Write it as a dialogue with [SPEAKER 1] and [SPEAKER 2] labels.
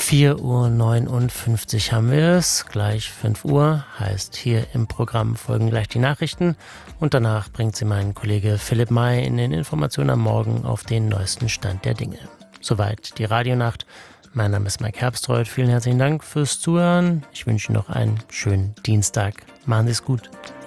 [SPEAKER 1] 4:59 Uhr haben wir es, gleich 5 Uhr, heißt hier im Programm folgen gleich die Nachrichten und danach bringt sie mein Kollege Philipp May in den Informationen am Morgen auf den neuesten Stand der Dinge. Soweit die Radionacht. Mein Name ist Mike Herbstreuth, vielen herzlichen Dank fürs Zuhören. Ich wünsche Ihnen noch einen schönen Dienstag. Machen Sie es gut.